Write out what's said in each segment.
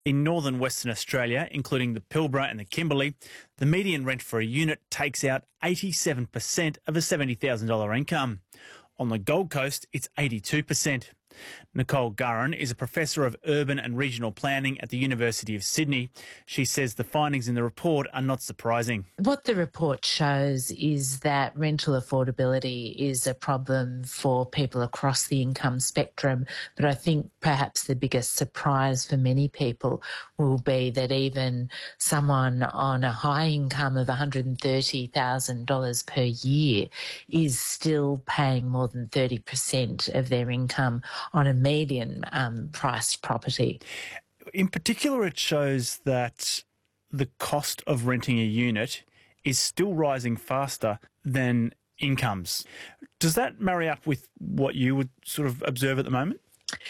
In northern Western Australia, including the Pilbara and the Kimberley, the median rent for a unit takes out 87% of a $70,000 income. On the Gold Coast, it's 82%. Nicole Gurran is a professor of urban and regional planning at the University of Sydney. She says the findings in the report are not surprising. What the report shows is that rental affordability is a problem for people across the income spectrum, but I think perhaps the biggest surprise for many people will be that even someone on a high income of $130,000 per year is still paying more than 30% of their income on a median priced property. In particular, it shows that the cost of renting a unit is still rising faster than incomes. Does that marry up with what you would sort of observe at the moment?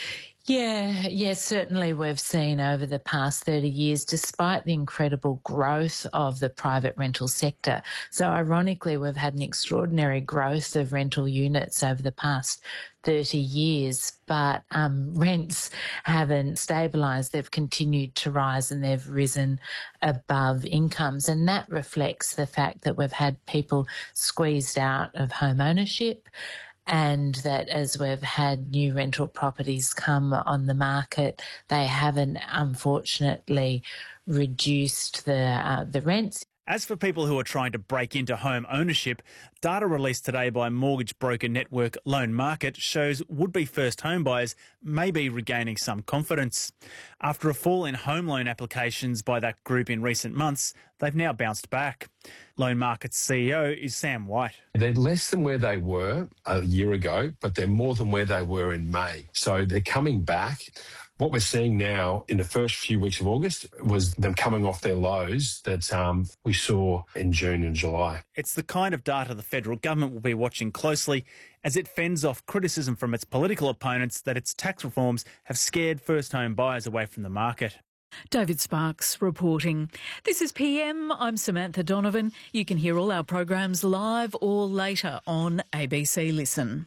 Yeah, certainly we've seen over the past 30 years, despite the incredible growth of the private rental sector. So ironically, we've had an extraordinary growth of rental units over the past 30 years, but rents haven't stabilised. They've continued to rise and they've risen above incomes. And that reflects the fact that we've had people squeezed out of home ownership, and that as we've had new rental properties come on the market, they haven't unfortunately reduced the rents. As for people who are trying to break into home ownership, data released today by mortgage broker network Loan Market shows would-be first home buyers may be regaining some confidence. After a fall in home loan applications by that group in recent months, they've now bounced back. Loan Market's CEO is Sam White. They're less than where they were a year ago, but they're more than where they were in May. So they're coming back. What we're seeing now in the first few weeks of August was them coming off their lows that we saw in June and July. It's the kind of data the federal government will be watching closely as it fends off criticism from its political opponents that its tax reforms have scared first home buyers away from the market. David Sparks reporting. This is PM. I'm Samantha Donovan. You can hear all our programs live or later on ABC Listen.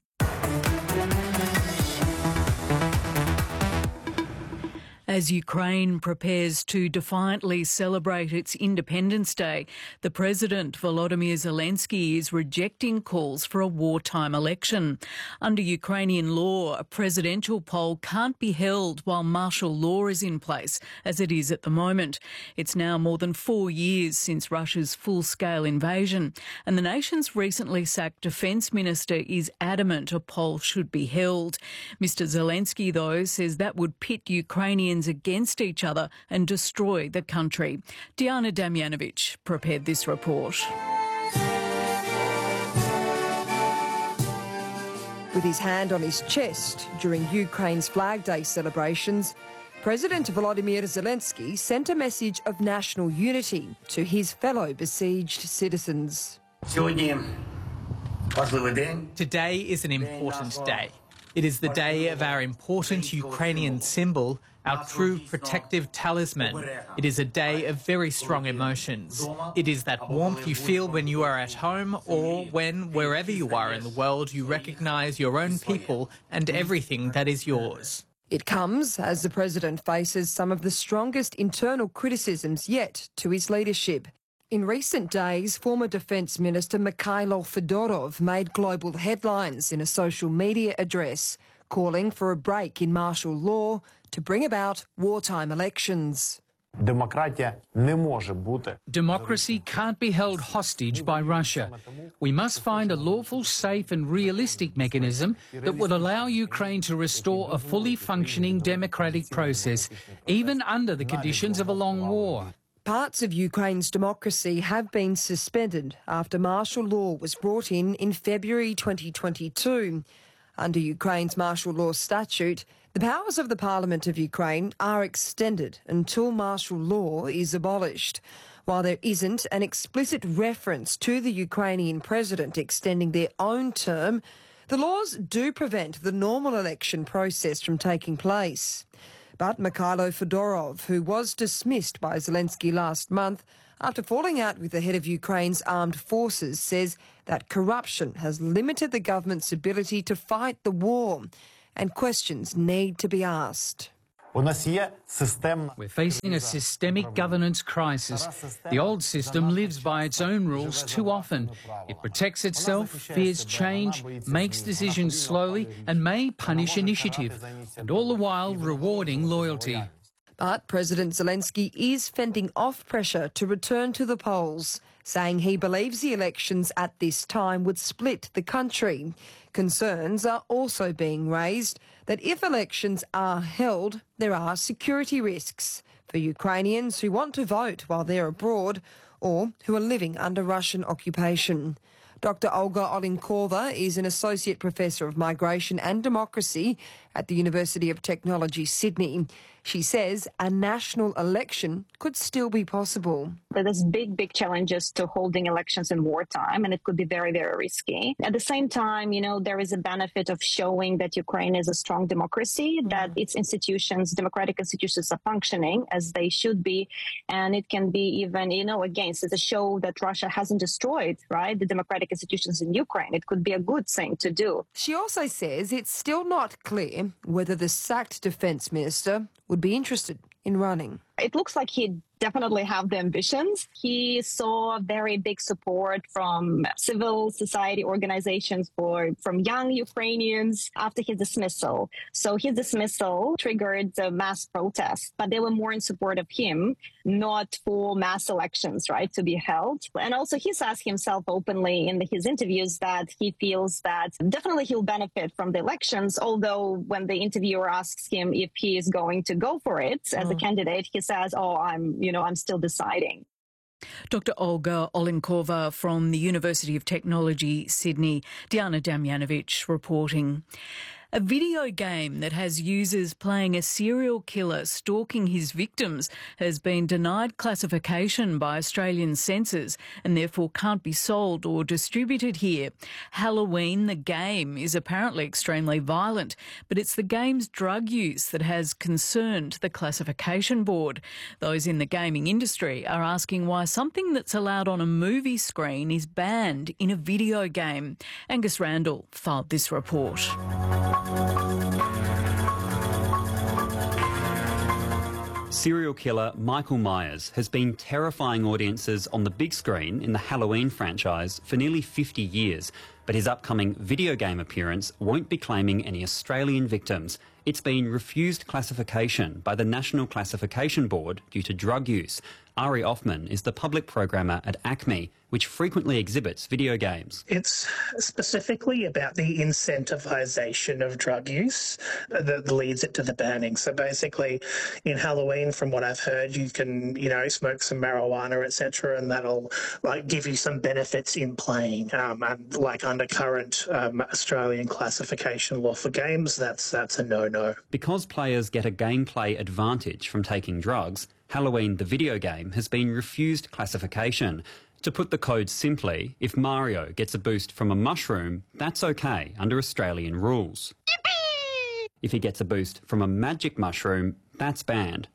As Ukraine prepares to defiantly celebrate its Independence Day, the President, Volodymyr Zelensky, is rejecting calls for a wartime election. Under Ukrainian law, a presidential poll can't be held while martial law is in place, as it is at the moment. It's now more than 4 years since Russia's full-scale invasion, and the nation's recently sacked Defence Minister is adamant a poll should be held. Mr Zelensky, though, says that would pit Ukrainians against each other and destroy the country. Diana Damjanovic prepared this report. With his hand on his chest during Ukraine's Flag Day celebrations, President Volodymyr Zelensky sent a message of national unity to his fellow besieged citizens. Today is an important day. It is the day of our important Ukrainian symbol, our true protective talisman. It is a day of very strong emotions. It is that warmth you feel when you are at home or when, wherever you are in the world, you recognise your own people and everything that is yours. It comes as the president faces some of the strongest internal criticisms yet to his leadership. In recent days, former Defence Minister Mikhailo Fedorov made global headlines in a social media address, calling for a break in martial law to bring about wartime elections. Democracy can't be held hostage by Russia. We must find a lawful, safe and realistic mechanism that would allow Ukraine to restore a fully functioning democratic process, even under the conditions of a long war. Parts of Ukraine's democracy have been suspended after martial law was brought in February 2022. Under Ukraine's martial law statute, the powers of the Parliament of Ukraine are extended until martial law is abolished. While there isn't an explicit reference to the Ukrainian president extending their own term, the laws do prevent the normal election process from taking place. But Mikhailo Fedorov, who was dismissed by Zelensky last month after falling out with the head of Ukraine's armed forces, says that corruption has limited the government's ability to fight the war and questions need to be asked. We're facing a systemic governance crisis. The old system lives by its own rules too often. It protects itself, fears change, makes decisions slowly and may punish initiative, and all the while rewarding loyalty. But President Zelensky is fending off pressure to return to the polls, saying he believes the elections at this time would split the country. Concerns are also being raised that if elections are held, there are security risks for Ukrainians who want to vote while they're abroad or who are living under Russian occupation. Dr. Olga Olinkova is an Associate Professor of Migration and Democracy at the University of Technology, Sydney. She says a national election could still be possible. There's big challenges to holding elections in wartime, and it could be very, very risky. At the same time, there is a benefit of showing that Ukraine is a strong democracy, that its institutions, democratic institutions, are functioning as they should be. And it can be even, it's a show that Russia hasn't destroyed, right, the democratic institutions in Ukraine. It could be a good thing to do. She also says it's still not clear whether the sacked defence minister would be interested in running. It looks like he'd definitely have the ambitions. He saw very big support from civil society organizations from young Ukrainians after his dismissal. So his dismissal triggered the mass protests, but they were more in support of him, not for mass elections, right, to be held. And also he says himself openly in his interviews that he feels that definitely he'll benefit from the elections, although when the interviewer asks him if he is going to go for it as a candidate, he says, I'm still deciding. Dr. Olga Olinkova from the University of Technology, Sydney. Diana Damjanovic reporting. A video game that has users playing a serial killer stalking his victims has been denied classification by Australian censors and therefore can't be sold or distributed here. Halloween, the game, is apparently extremely violent, but it's the game's drug use that has concerned the classification board. Those in the gaming industry are asking why something that's allowed on a movie screen is banned in a video game. Angus Randall filed this report. Serial killer Michael Myers has been terrifying audiences on the big screen in the Halloween franchise for nearly 50 years, but his upcoming video game appearance won't be claiming any Australian victims. It's been refused classification by the National Classification Board due to drug use. Ari Offman is the public programmer at ACME, which frequently exhibits video games. It's specifically about the incentivisation of drug use that leads it to the banning. So basically, in Halloween, from what I've heard, you can, smoke some marijuana, etc., and that'll give you some benefits in playing. And under current Australian classification law for games, that's a no-no. Because players get a gameplay advantage from taking drugs, Halloween the video game has been refused classification. To put the code simply, if Mario gets a boost from a mushroom, that's okay under Australian rules. Yippee! If he gets a boost from a magic mushroom, that's banned.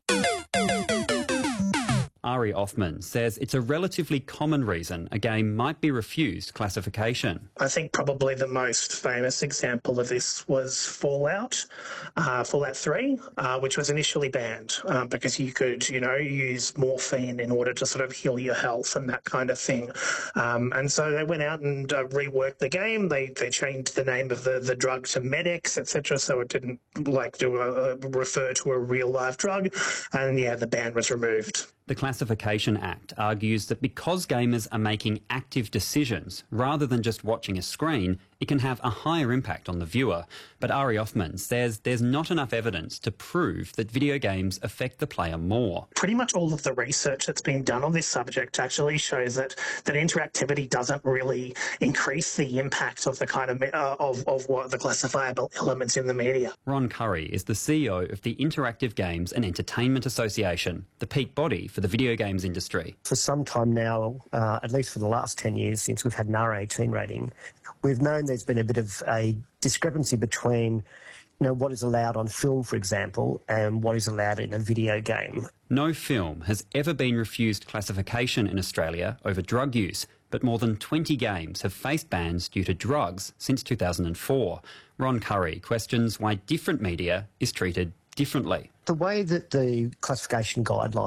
Ari Offman says it's a relatively common reason a game might be refused classification. I think probably the most famous example of this was Fallout 3, which was initially banned because you could, use morphine in order to sort of heal your health and that kind of thing. And so they went out and reworked the game. They changed the name of the drug to Medex, etc., so it didn't refer to a real live drug. And the ban was removed. The Classification Act argues that because gamers are making active decisions rather than just watching a screen, it can have a higher impact on the viewer. But Ari Offman says there's not enough evidence to prove that video games affect the player more. Pretty much all of the research that's been done on this subject actually shows that interactivity doesn't really increase the impact of the kind of what the classifiable elements in the media. Ron Curry is the CEO of the Interactive Games and Entertainment Association, the peak body for the video games industry. For some time now, at least for the last 10 years since we've had an R18 rating, we've known there's been a bit of a discrepancy between what is allowed on film, for example, and what is allowed in a video game. No film has ever been refused classification in Australia over drug use, but more than 20 games have faced bans due to drugs since 2004. Ron Curry questions why different media is treated differently. The way that the classification guidelines